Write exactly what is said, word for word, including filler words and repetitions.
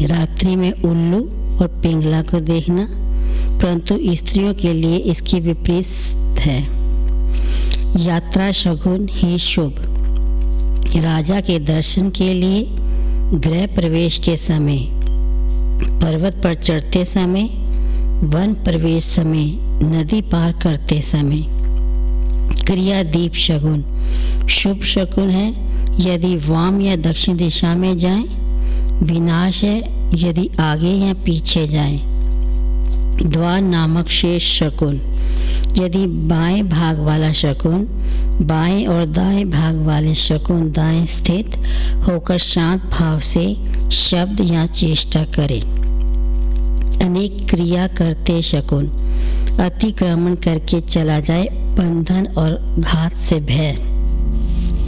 रात्रि में उल्लू और पिंगला को देखना, परंतु स्त्रियों के लिए इसकी विपरीत है। यात्रा शगुन ही शुभ। राजा के दर्शन के लिए, गृह प्रवेश के समय, पर्वत पर चढ़ते समय, वन प्रवेश समय, नदी पार करते समय। क्रियादीप शगुन शुभ शकुन है यदि वाम या दक्षिण दिशा में जाएं, विनाश है यदि आगे या पीछे जाएं। द्वार नामक शेष शकुन यदि बाएं भाग वाला शकुन बाएं और दाएं भाग वाले शकुन दाएं स्थित होकर शांत भाव से शब्द या चेष्टा करे। अनेक क्रिया करते शकुन अतिक्रमण करके चला जाए, बंधन और घात से भय।